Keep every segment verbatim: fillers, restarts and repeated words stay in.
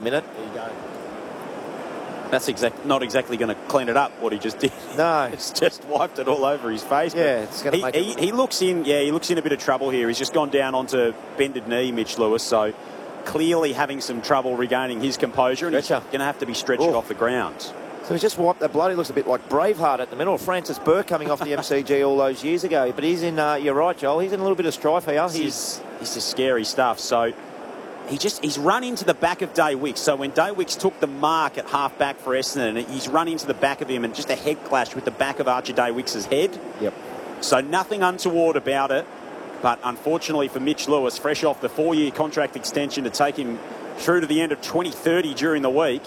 minute. There you go. That's exact, not exactly going to clean it up, what he just did. No. It's just wiped it all over his face. Yeah, it's going to he, make he, it... he looks in, yeah, he looks in a bit of trouble here. He's just gone down onto bended knee, Mitch Lewis, so clearly having some trouble regaining his composure, and Stretcher. he's going to have to be stretched Ooh. off the ground. So he's just wiped that blood. He looks a bit like Braveheart at the minute, or Francis Burke coming off the M C G all those years ago. But he's in, uh, you're right, Joel, he's in a little bit of strife here. This He's, is, this is scary stuff. So he just he's run into the back of Day Wicks. So when Day Wicks took the mark at half back for Essendon, he's run into the back of him and just a head clash with the back of Archer Day Wicks' head. Yep. So nothing untoward about it. But unfortunately for Mitch Lewis, fresh off the four-year contract extension to take him through to the end of twenty thirty during the week,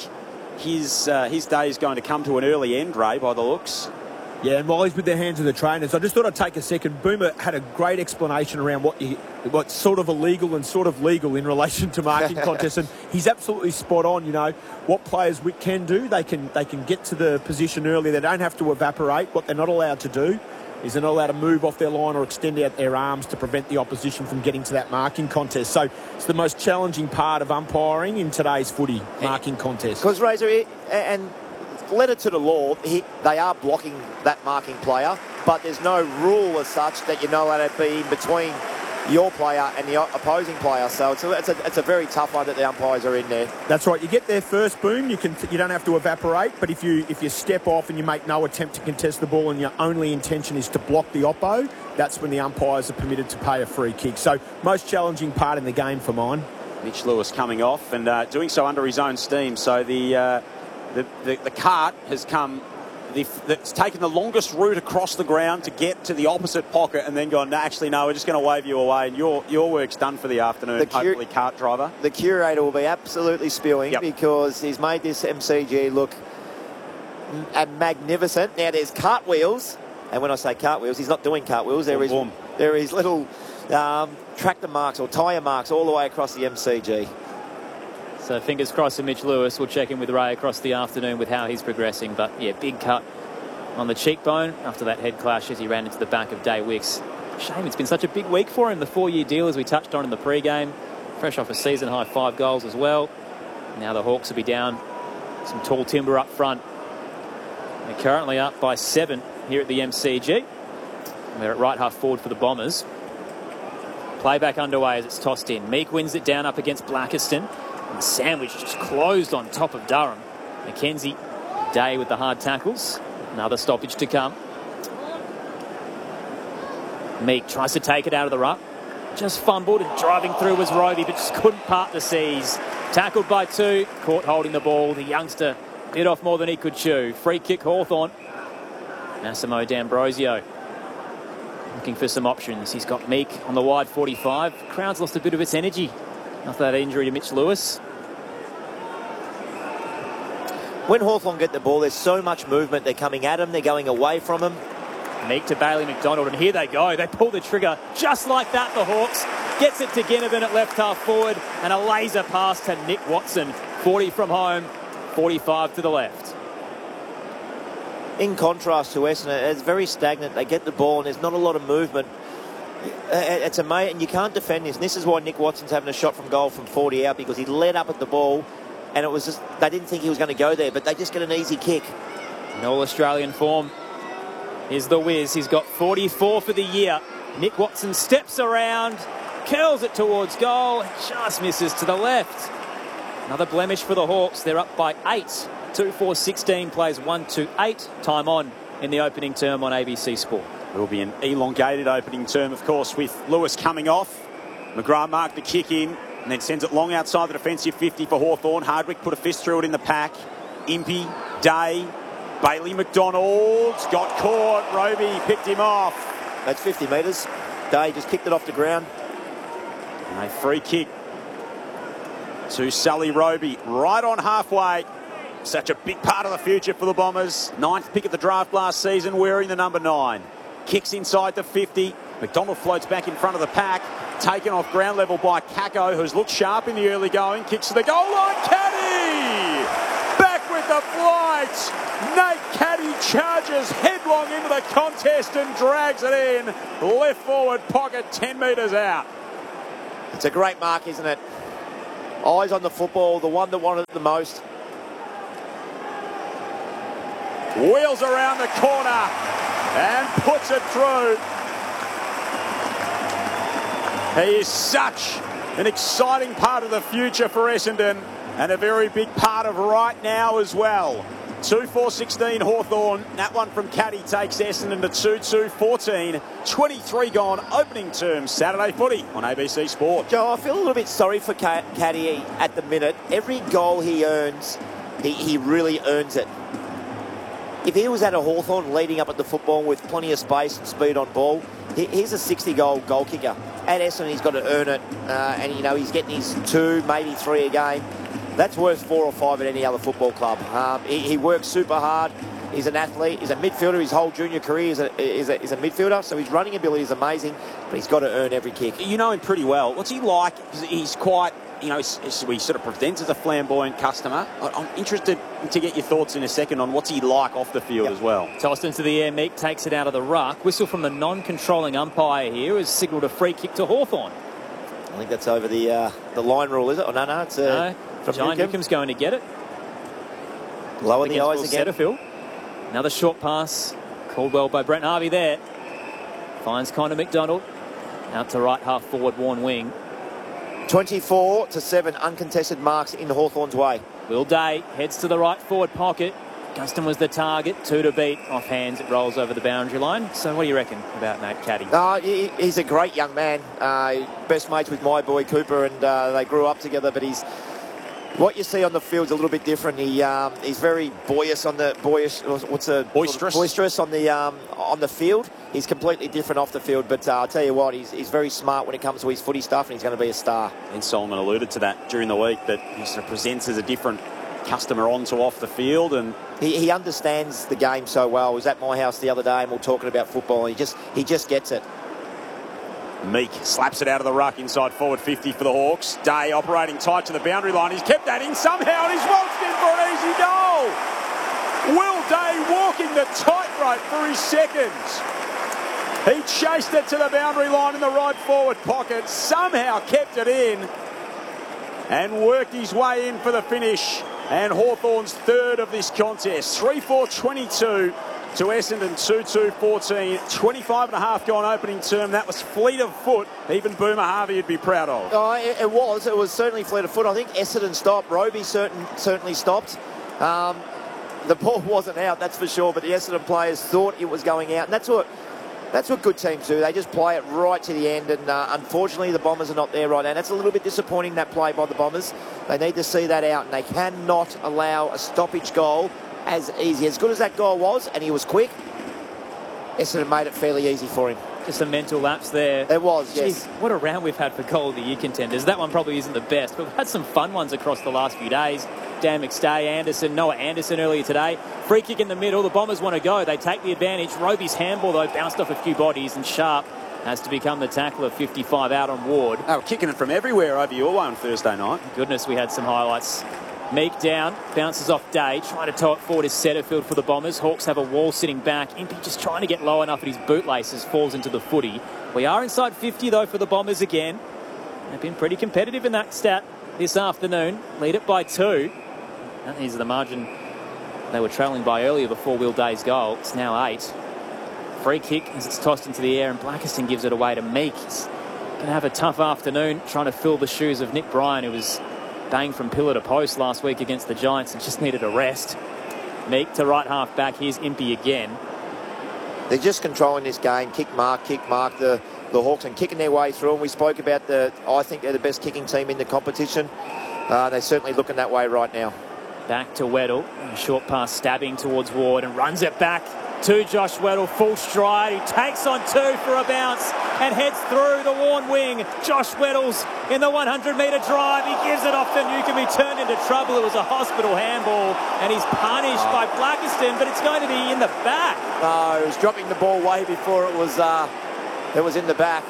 his uh, his day is going to come to an early end, Ray, by the looks. Yeah, and while he's with the hands of the trainers, I just thought I'd take a second. Boomer had a great explanation around what you, what's sort of illegal and sort of legal in relation to marking contests, and he's absolutely spot on. You know what players can do; they can they can get to the position early. They don't have to evaporate. What they're not allowed to do is they're not allowed to move off their line or extend out their arms to prevent the opposition from getting to that marking contest. So it's the most challenging part of umpiring in today's footy, marking contest. Because Razor, it, and letter to the law, he, they are blocking that marking player, but there's no rule as such that you're not allowed to be in between your player and the opposing player. So it's a, it's a, it's a very tough one that the umpires are in there. That's right. You get there first, boom. You can you don't have to evaporate, but if you if you step off and you make no attempt to contest the ball and your only intention is to block the oppo, that's when the umpires are permitted to pay a free kick. So most challenging part in the game for mine. Mitch Lewis coming off and uh, doing so under his own steam. So the uh, the, the the cart has come. The, that's taken the longest route across the ground to get to the opposite pocket and then gone, no, actually, no, we're just going to wave you away and your your work's done for the afternoon, The cur- hopefully, cart driver. The curator will be absolutely spewing Yep. because he's made this M C G look m- magnificent. Now, there's cartwheels, and when I say cartwheels, he's not doing cartwheels. There is, Boom, boom. there is little um, tractor marks or tyre marks all the way across the M C G. So fingers crossed for Mitch Lewis. We'll check in with Ray across the afternoon with how he's progressing. But yeah, big cut on the cheekbone after that head clash as he ran into the back of Day Wicks. Shame it's been such a big week for him. The four-year deal, as we touched on in the pre-game. Fresh off a season-high five goals as well. Now the Hawks will be down some tall timber up front. They're currently up by seven here at the M C G. They're at right half forward for the Bombers. Playback underway as it's tossed in. Meek wins it down up against Blackiston. And Sandwich just closed on top of Durham. Mackenzie, Day with the hard tackles. Another stoppage to come. Meek tries to take it out of the ruck. Just fumbled and driving through was Roby, but just couldn't part the seas. Tackled by two, caught holding the ball. The youngster bit off more than he could chew. Free kick Hawthorn. Massimo D'Ambrosio looking for some options. He's got Meek on the wide forty-five. Crown's lost a bit of its energy after that injury to Mitch Lewis. When Hawthorn get the ball, there's so much movement. They're coming at him. They're going away from him. Meek to Bailey McDonald, and here they go. They pull the trigger just like that, the Hawks. Gets it to Ginnivan at left half forward, and a laser pass to Nick Watson. forty from home, forty-five to the left. In contrast to Essendon, it's very stagnant. They get the ball, and there's not a lot of movement. It's amazing, and you can't defend this. And this is why Nick Watson's having a shot from goal from forty out, because he led up at the ball, and it was just they didn't think he was going to go there, but they just get an easy kick. In all Australian form is the Wiz. He's got forty-four for the year. Nick Watson steps around, curls it towards goal, just misses to the left. Another blemish for the Hawks. They're up by eight. two four sixteen plays one two eight. Time on in the opening term on A B C Sport. It will be an elongated opening term, of course, with Lewis coming off. McGrath marked the kick in and then sends it long outside the defensive fifty for Hawthorn. Hardwick put a fist through it in the pack. Impey, Day, Bailey McDonald got caught. Roby picked him off. That's fifty metres. Day just kicked it off the ground. And a free kick to Sully Roby right on halfway. Such a big part of the future for the Bombers. Ninth pick of the draft last season, wearing the number nine. Kicks inside the fifty. McDonald floats back in front of the pack. Taken off ground level by Kako, who's looked sharp in the early going. Kicks to the goal line. Caddy! Back with the flight. Nate Caddy charges headlong into the contest and drags it in. Left forward pocket, ten metres out. It's a great mark, isn't it? Eyes on the football, the one that wanted it the most. Wheels around the corner and puts it through. He is such an exciting part of the future for Essendon and a very big part of right now as well. two four sixteen Hawthorn. That one from Caddy takes Essendon to two two fourteen. twenty-three gone, opening term Saturday footy on A B C Sport. Joe, I feel a little bit sorry for Caddy at the minute. Every goal he earns, he, he really earns it. If he was at a Hawthorn leading up at the football with plenty of space and speed on ball, he, he's a sixty goal goal kicker. At Essendon, he's got to earn it. Uh, and, you know, he's getting his two, maybe three a game. That's worth four or five at any other football club. Um, he, he works super hard. He's an athlete. He's a midfielder. His whole junior career is a, is a, is a midfielder. So his running ability is amazing, but he's got to earn every kick. You know him pretty well. What's he like? He's quite, you know, he's, he sort of presents as a flamboyant customer. I'm interested to get your thoughts in a second on what's he like off the field yep. as well. Tossed into the air, Meek takes it out of the ruck. Whistle from the non-controlling umpire here has signalled a free kick to Hawthorn. I think that's over the uh, the line rule, is it? Oh, no, no, it's uh, no. from John Newcomb's going to get it. Lower the eyes again. Setterfield. Another short pass. Caldwell by Brent Harvey there. Finds Connor McDonald. Out to right half forward, Warren Wing. twenty-four to seven uncontested marks in Hawthorn's way. Will Day heads to the right forward pocket. Guston was the target. Two to beat. Off hands, it rolls over the boundary line. So what do you reckon about Nate Caddy? Uh, he, he's a great young man. Uh, best mates with my boy Cooper, and uh, they grew up together. But he's what you see on the field's a little bit different. He um, he's very boyish on the boyish. What's a boisterous? Sort of boisterous on the um, on the field. He's completely different off the field. But uh, I'll tell you what, he's he's very smart when it comes to his footy stuff, and he's going to be a star. And Solomon alluded to that during the week, that he sort of presents as a different customer on to off the field, and he, he understands the game so well. I was at my house the other day and we were talking about football, and he just he just gets it. Meek slaps it out of the ruck inside forward fifty for the Hawks. Day operating tight to the boundary line. He's kept that in somehow, and he's waltzed in for an easy goal. Will Day walking the tightrope for his seconds. He chased it to the boundary line in the right forward pocket, somehow kept it in and worked his way in for the finish. And Hawthorn's third of this contest. three four twenty-two to Essendon two two fourteen. twenty-five and a half gone opening term. That was fleet of foot. Even Boomer Harvey would be proud of. Oh, it, it was. It was certainly fleet of foot. I think Essendon stopped. Roby certain, certainly stopped. Um, the ball wasn't out, that's for sure, but the Essendon players thought it was going out. And that's what that's what good teams do. They just play it right to the end, and uh, unfortunately the Bombers are not there right now. And that's a little bit disappointing, that play by the Bombers. They need to see that out, and they cannot allow a stoppage goal as easy. As good as that goal was, and he was quick, Essendon made it fairly easy for him. Just a mental lapse there. There was, yes. Jeez, what a round we've had for goal of the year contenders. That one probably isn't the best, but we've had some fun ones across the last few days. Dan McStay, Anderson, Noah Anderson earlier today. Free kick in the middle. The Bombers want to go. They take the advantage. Roby's handball, though, bounced off a few bodies, and Sharp has to become the tackler. fifty-five out on Ward. They were kicking it from everywhere over your way on Thursday night. Goodness, we had some highlights. Meek down, bounces off Day, trying to tow it forward is Setterfield for the Bombers. Hawks have a wall sitting back. Impey just trying to get low enough at his bootlaces, falls into the footy. We are inside fifty, though, for the Bombers again. They've been pretty competitive in that stat this afternoon. Lead it by two. And here's the margin they were trailing by earlier before Will Day's goal. It's now eight. Free kick as it's tossed into the air, and Blackiston gives it away to Meek. He's going to have a tough afternoon trying to fill the shoes of Nick Bryan, who was banged from pillar to post last week against the Giants and just needed a rest. Meek to right half back. Here's Impey again. They're just controlling this game. Kick mark, kick mark. The, the Hawks and kicking their way through. And we spoke about the, I think they're the best kicking team in the competition. Uh, they're certainly looking that way right now. Back to Weddle. A short pass stabbing towards Ward and runs it back to Josh Weddle. Full stride. He takes on two for a bounce and heads through the Warren wing. Josh Weddle's in the one hundred metre drive. He gives it off to Newcomb. He turned into trouble. It was a hospital handball, and he's punished by Blackiston, but it's going to be in the back. No, he was dropping the ball way before it was uh, it was in the back.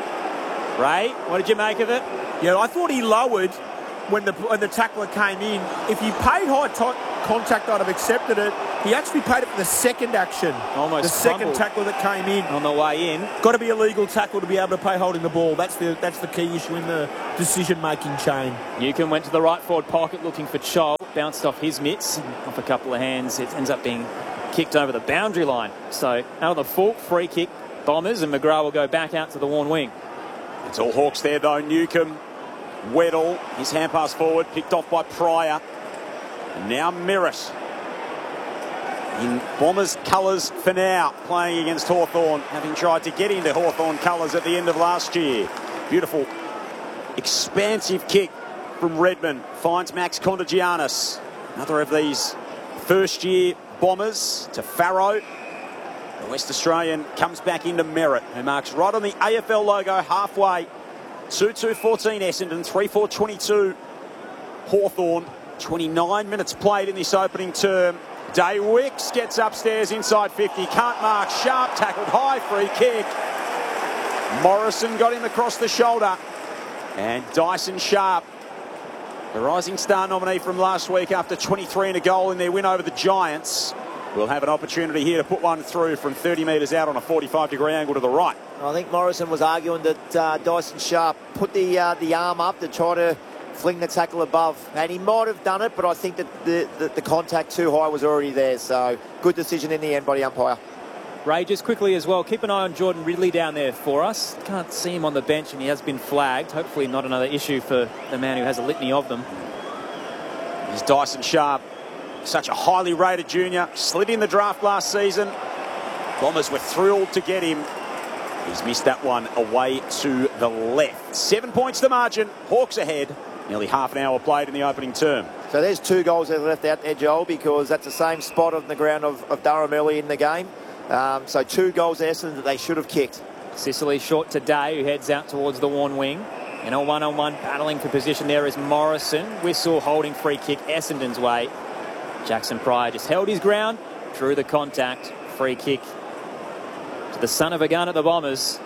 Ray, what did you make of it? Yeah, I thought he lowered when the when the tackler came in. If he paid high t- contact, I'd have accepted it. He actually paid it for the second action. Almost the second crumbled. tackle that came in. On the way in. Got to be a legal tackle to be able to pay holding the ball. That's the that's the key issue in the decision-making chain. Newcombe went to the right forward pocket looking for Chol. Bounced off his mitts, off a couple of hands. It ends up being kicked over the boundary line. So out of the full free kick, Bombers, and McGrath will go back out to the Warn wing. It's all Hawks there though. Newcombe, Weddle, his hand pass forward, picked off by Pryor. And now Merritt. In Bombers colours for now, playing against Hawthorn, having tried to get into Hawthorn colours at the end of last year. Beautiful, expansive kick from Redmond. Finds Max Contagianis. Another of these first-year Bombers to Farrow. The West Australian comes back into Merritt, who marks right on the A F L logo halfway. two two fourteen Essendon, three four twenty-two Hawthorn. twenty-nine minutes played in this opening term. Day Wicks gets upstairs inside fifty. Can't mark. Sharp tackled high. Free kick. Morrison got him across the shoulder. And Dyson Sharp, the Rising Star nominee from last week after twenty-three and a goal in their win over the Giants, will have an opportunity here to put one through from thirty metres out on a forty-five degree angle to the right. I think Morrison was arguing that uh, Dyson Sharp put the uh, the arm up to try to fling the tackle above, and he might have done it, but I think that the, the, the contact too high was already there, so good decision in the end by the umpire. Ray, just quickly as well, keep an eye on Jordan Ridley down there for us. Can't see him on the bench, and he has been flagged. Hopefully not another issue for the man who has a litany of them. Here's Dyson Sharp, such a highly rated junior, slid in the draft last season. Bombers were thrilled to get him. He's missed that one away to the left. Seven points the margin, Hawks ahead. Nearly half an hour played in the opening term. So there's two goals that are left out there, Joel, because that's the same spot on the ground of, of Durham early in the game. Um, so two goals there that they should have kicked. Sicily short today, who heads out towards the Warn wing. And a one-on-one battling for position there is Morrison. Whistle holding free kick Essendon's way. Jackson Pryor just held his ground, drew the contact. Free kick to the son of a gun at the Bombers.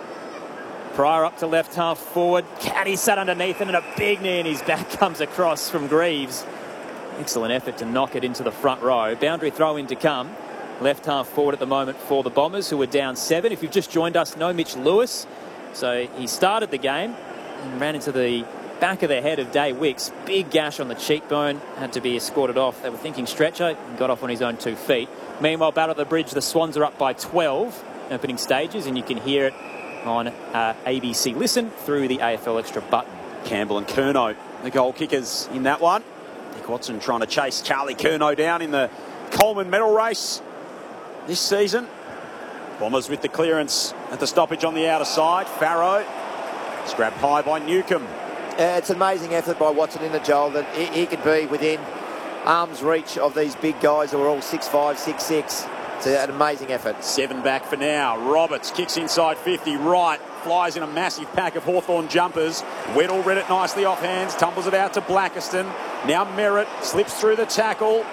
Pryor up to left half forward. Caddy sat underneath him, and a big knee in his back comes across from Greaves. Excellent effort to knock it into the front row. Boundary throw in to come. Left half forward at the moment for the Bombers, who are down seven. If you've just joined us, no Mitch Lewis. So he started the game and ran into the back of the head of Day Wicks. Big gash on the cheekbone. Had to be escorted off. They were thinking stretcher and got off on his own two feet. Meanwhile, battle at the bridge, the Swans are up by twelve opening stages, and you can hear it on uh, A B C Listen through the A F L Extra button. Campbell and Curnow, the goal kickers in that one. Nick Watson trying to chase Charlie Curnow down in the Coleman medal race this season. Bombers with the clearance at the stoppage on the outer side. Farrow, it's grabbed high by Newcombe. Uh, it's an amazing effort by Watson in the Joel that he, he could be within arm's reach of these big guys who are all six five, six six. It's an amazing effort. Seven back for now. Roberts kicks inside fifty, right, flies in a massive pack of Hawthorn jumpers. Weddle read it nicely off hands, tumbles it out to Blackiston. Now Merritt slips through the tackle.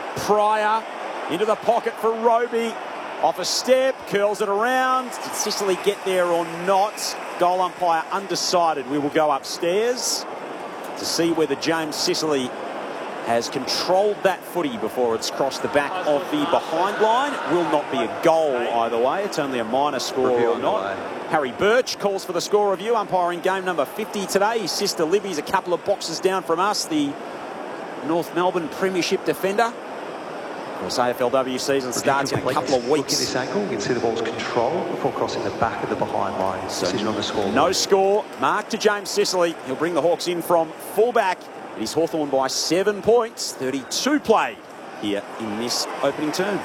Pryor into the pocket for Roby. Off a step, curls it around. Did Sicily get there or not? Goal umpire undecided. We will go upstairs to see whether James Sicily has controlled that footy before it's crossed the back of the behind line. Will not be a goal either way. It's only a minor score or not. Harry Birch calls for the score review, umpiring game number fifty today. His sister Libby's a couple of boxes down from us, the North Melbourne Premiership defender. Of course, A F L W season starts in a couple of weeks. Look at this angle, you can see the ball's controlled before crossing the back of the behind line. So decision on the score. No score. Mark to James Sicily. He'll bring the Hawks in from fullback. It is Hawthorn by seven points. thirty-two played here in this opening term.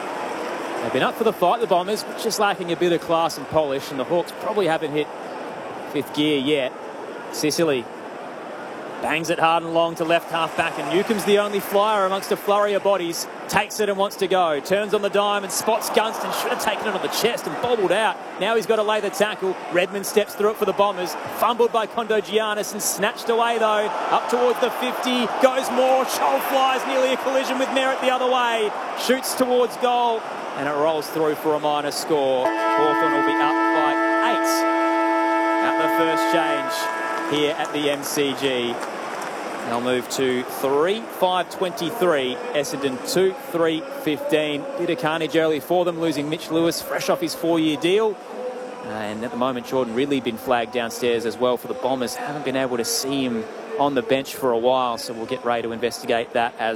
They've been up for the fight, the Bombers, but just lacking a bit of class and polish, and the Hawks probably haven't hit fifth gear yet. Sicily bangs it hard and long to left half back, and Newcomb's the only flyer amongst a flurry of bodies. Takes it and wants to go. Turns on the dime and spots Gunston. Should have taken it on the chest and bobbled out. Now he's got to lay the tackle. Redmond steps through it for the Bombers. Fumbled by Condogianis and snatched away though. Up towards the fifty. Goes more. Chol flies. Nearly a collision with Merritt the other way. Shoots towards goal. And it rolls through for a minor score. Hawthorn will be up by eight at the first change here at the M C G. They'll move to three five twenty-three. Essendon two three fifteen. Bit of carnage early for them, losing Mitch Lewis, fresh off his four-year deal. And at the moment, Jordan Ridley been flagged downstairs as well for the Bombers. Haven't been able to see him on the bench for a while, so we'll get Ray to investigate that as